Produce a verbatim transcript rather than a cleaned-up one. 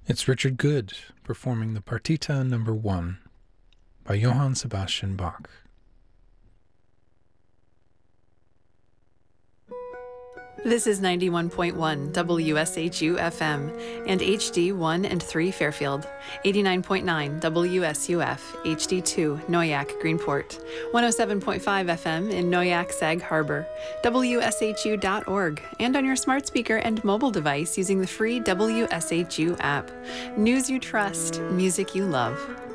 It's Richard Good performing the Partita Number One by Johann Sebastian Bach. This is ninety-one point one W S H U F M and H D one and three Fairfield, eighty-nine point nine W S U F, H D two Noyak Greenport, one oh seven point five F M in Noyak Sag Harbor, W S H U dot org, and on your smart speaker and mobile device using the free W S H U app. News you trust, music you love.